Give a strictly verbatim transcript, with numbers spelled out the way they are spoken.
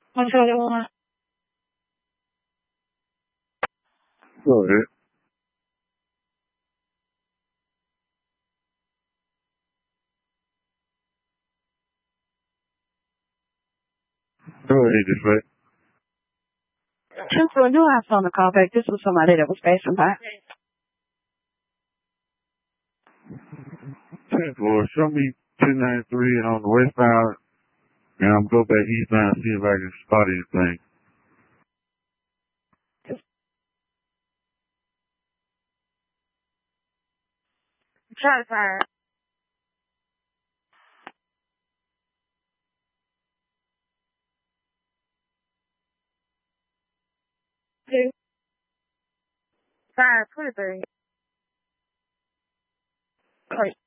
What's the other one? Go ahead. Go ahead, just right. Truthfully, I knew I was on the call back. This was somebody that was passing by. ten four, show me two ninety-three on the west side, and I'm going to go back eastbound and see if I can spot anything. Try to fire. Two. Fire, twenty-three. Wait.